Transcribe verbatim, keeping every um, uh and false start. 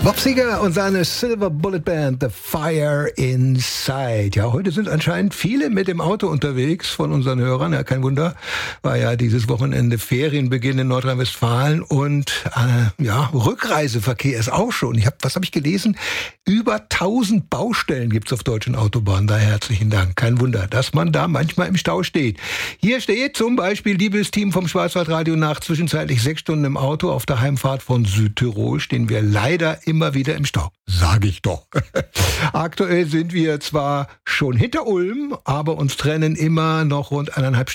Bob Seger und seine Silver Bullet Band, The Fire Inside. Ja, heute sind anscheinend viele mit dem Auto unterwegs von unseren Hörern. Ja, kein Wunder, war ja dieses Wochenende Ferienbeginn in Nordrhein-Westfalen und äh, ja, Rückreiseverkehr ist auch schon. Ich hab, was habe ich gelesen? Über tausend Baustellen gibt's auf deutschen Autobahnen. Daher herzlichen Dank. Kein Wunder, dass man da manchmal im Stau steht. Hier steht zum Beispiel, liebes Team vom Schwarzwaldradio, nach zwischenzeitlich sechs Stunden im Auto auf der Heimfahrt von Südtirol stehen wir leider immer wieder im Stau. Sag ich doch. Aktuell sind wir zwar schon hinter Ulm, aber uns trennen immer noch rund eineinhalb